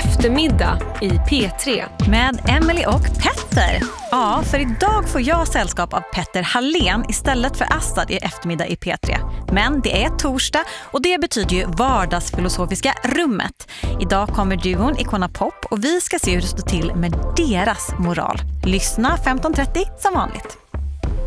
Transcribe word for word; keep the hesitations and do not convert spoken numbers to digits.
eftermiddag i P tre. Med Emily och Petter. Ja, för idag får jag sällskap av Petter Hallén istället för Astad i eftermiddag i P tre. Men det är torsdag och det betyder ju vardagsfilosofiska rummet. Idag kommer duon Icona Pop och vi ska se hur det står till med deras moral. Lyssna femton trettio som vanligt.